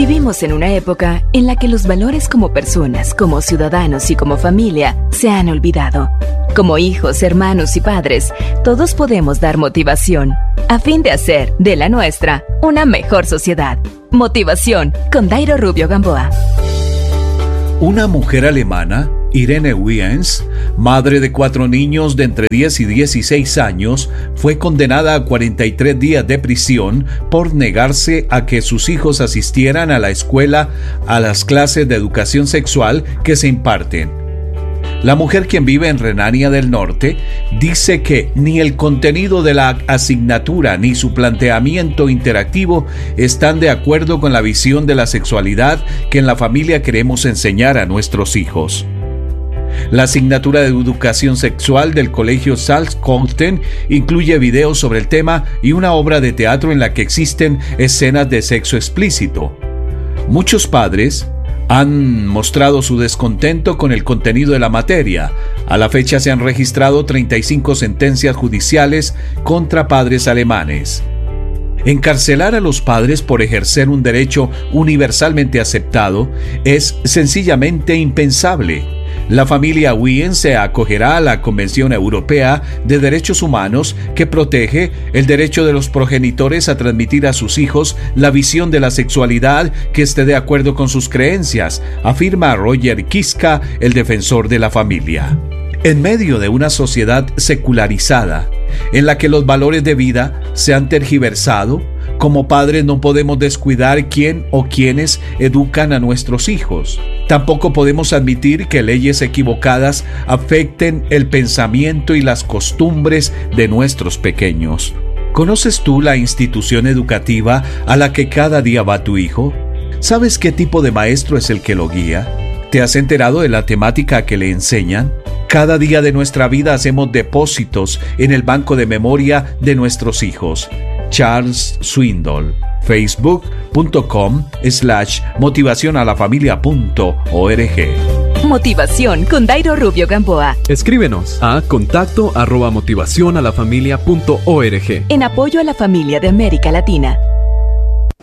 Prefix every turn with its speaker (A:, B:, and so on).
A: Vivimos en una época en la que los valores como personas, como ciudadanos y como familia se han olvidado. Como hijos, hermanos y padres, todos podemos dar motivación a fin de hacer de la nuestra una mejor sociedad. Motivación con Dairo Rubio Gamboa.
B: Una mujer alemana, Irene Wiens, madre de 4 niños de entre 10 y 16 años, fue condenada a 43 días de prisión por negarse a que sus hijos asistieran a la escuela a las clases de educación sexual que se imparten. La mujer, quien vive en Renania del Norte, dice que ni el contenido de la asignatura ni su planteamiento interactivo están de acuerdo con la visión de la sexualidad que en la familia queremos enseñar a nuestros hijos. La asignatura de educación sexual del colegio Salzkosten incluye videos sobre el tema y una obra de teatro en la que existen escenas de sexo explícito. Muchos padres han mostrado su descontento con el contenido de la materia. A la fecha se han registrado 35 sentencias judiciales contra padres alemanes. Encarcelar a los padres por ejercer un derecho universalmente aceptado es sencillamente impensable. La familia Wien se acogerá a la Convención Europea de Derechos Humanos que protege el derecho de los progenitores a transmitir a sus hijos la visión de la sexualidad que esté de acuerdo con sus creencias, afirma Roger Kiska, el defensor de la familia. En medio de una sociedad secularizada, en la que los valores de vida se han tergiversado, como padres no podemos descuidar quién o quiénes educan a nuestros hijos. Tampoco podemos admitir que leyes equivocadas afecten el pensamiento y las costumbres de nuestros pequeños. ¿Conoces tú la institución educativa a la que cada día va tu hijo? ¿Sabes qué tipo de maestro es el que lo guía? ¿Te has enterado de la temática que le enseñan? Cada día de nuestra vida hacemos depósitos en el banco de memoria de nuestros hijos. Charles Swindoll, facebook.com/motivacionalafamilia.org.
A: Motivación con Dairo Rubio Gamboa.
C: Escríbenos a contacto@motivacionalafamilia.org.
A: En apoyo a la familia de América Latina.